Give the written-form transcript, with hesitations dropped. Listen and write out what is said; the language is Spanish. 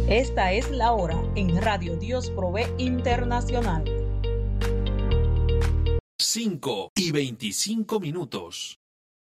Esta es la hora en Radio Dios Provee Internacional. 5:25.